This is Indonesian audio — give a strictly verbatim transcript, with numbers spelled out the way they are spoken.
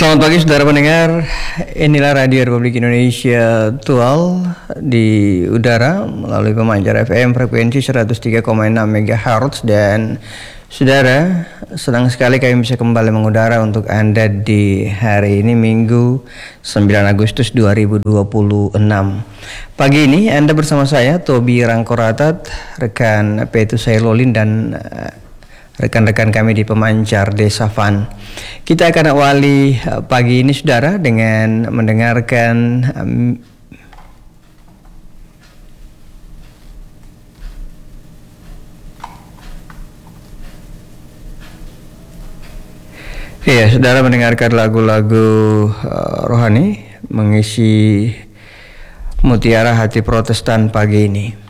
Selamat pagi saudara pendengar, inilah Radio Republik Indonesia Tual di udara melalui pemancar F M frekuensi seratus tiga koma enam megahertz. Dan saudara, senang sekali kami bisa kembali mengudara untuk Anda di hari ini Minggu sembilan Agustus dua ribu dua puluh enam. Pagi ini Anda bersama saya Tobi Rangkoratat, rekan Petu Sailolin dan rekan-rekan kami di pemancar Desa Fan. Kita akan awali pagi ini saudara dengan mendengarkan um, Iya, saudara mendengarkan lagu-lagu uh, rohani mengisi mutiara hati Protestan pagi ini.